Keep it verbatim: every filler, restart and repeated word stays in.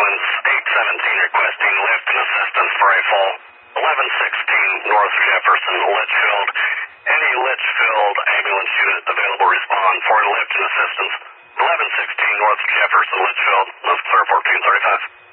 ambulance eight seventeen requesting lift and assistance for a fall. eleven sixteen North Jefferson, Litchfield. Any Litchfield ambulance unit available respond for lift and assistance. eleven sixteen North Jefferson, Litchfield. Let's clear fourteen thirty-five.